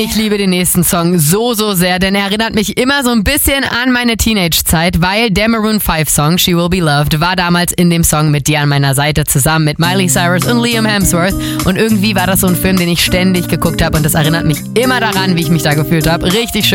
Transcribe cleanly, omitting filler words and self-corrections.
Ich liebe den nächsten Song so sehr, denn er erinnert mich immer so ein bisschen an meine Teenage-Zeit, weil der Maroon 5 Song She Will Be Loved war damals in dem Song Mit dir an meiner Seite zusammen mit Miley Cyrus und Liam Hemsworth und irgendwie war das so ein Film, den ich ständig geguckt habe und das erinnert mich immer daran, wie ich mich da gefühlt habe. Richtig schön.